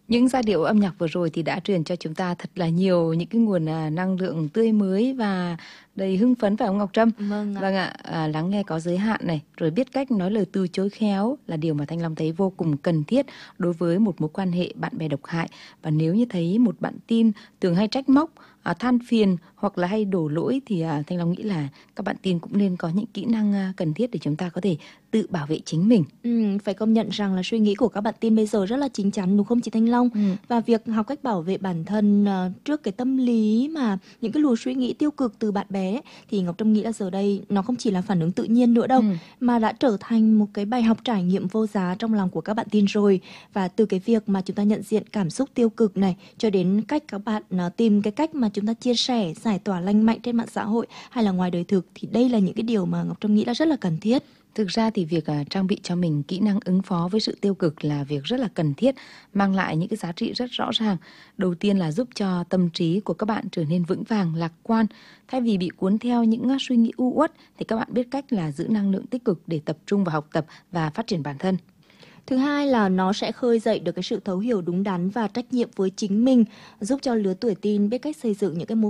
Những giai điệu âm nhạc vừa rồi thì đã truyền cho chúng ta thật là nhiều những cái nguồn năng lượng tươi mới và đầy hưng phấn, phải không Ngọc Trâm? Vâng ạ. Vâng ạ, lắng nghe có giới hạn này, rồi biết cách nói lời từ chối khéo là điều mà Thanh Long thấy vô cùng cần thiết đối với một mối quan hệ bạn bè độc hại. Và nếu như thấy một bạn tin thường hay trách móc, than phiền hoặc là hay đổ lỗi thì Thanh Long nghĩ là các bạn tin cũng nên có những kỹ năng cần thiết để chúng ta có thể tự bảo vệ chính mình. Phải công nhận rằng là suy nghĩ của các bạn teen bây giờ rất là chín chắn, đúng không chị Thanh Long? Ừ. Và việc học cách bảo vệ bản thân trước cái tâm lý mà những cái luồng suy nghĩ tiêu cực từ bạn bè ấy, thì Ngọc Trâm nghĩ là giờ đây nó không chỉ là phản ứng tự nhiên nữa đâu, Ừ. mà đã trở thành một cái bài học trải nghiệm vô giá trong lòng của các bạn teen rồi. Và từ cái việc mà chúng ta nhận diện cảm xúc tiêu cực này cho đến cách các bạn tìm cái cách mà chúng ta chia sẻ, giải tỏa lành mạnh trên mạng xã hội hay là ngoài đời thực, thì đây là những cái điều mà Ngọc Trâm nghĩ là rất là cần thiết. Thực ra thì việc trang bị cho mình kỹ năng ứng phó với sự tiêu cực là việc rất là cần thiết, mang lại những cái giá trị rất rõ ràng. Đầu tiên là giúp cho tâm trí của các bạn trở nên vững vàng, lạc quan. Thay vì bị cuốn theo những suy nghĩ u uất thì các bạn biết cách là giữ năng lượng tích cực để tập trung vào học tập và phát triển bản thân. Thứ hai là nó sẽ khơi dậy được cái sự thấu hiểu đúng đắn và trách nhiệm với chính mình, giúp cho lứa tuổi teen biết cách xây dựng những cái mối